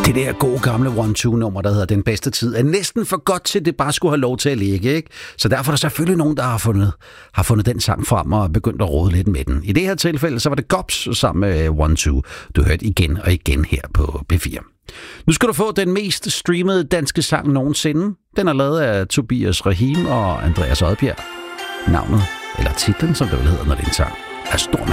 Det der gode gamle 1-2-nummer, der hedder Den Bedste Tid, er næsten for godt til, det bare skulle have lov til at ligge, ikke? Så derfor er der selvfølgelig nogen, der har fundet den sang frem og begyndt at rode lidt med den. I det her tilfælde, så var det Gops sammen med 1-2. Du hørte igen og igen her på P4. Nu skal du få den mest streamede danske sang nogensinde. Den er lavet af Tobias Rahim og Andreas Odbjerg. Navnet, eller titlen, som det vel hedder, når det er en sang, er Storm.